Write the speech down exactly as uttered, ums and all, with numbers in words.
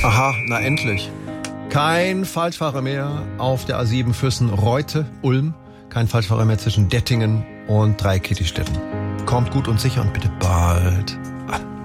Aha, na endlich. Kein Falschfahrer mehr auf der A sieben Füssen-Reute, Ulm. Kein Falschfahrer mehr zwischen Dettingen und Dreikietistetten. Kommt gut und sicher und bitte bald an.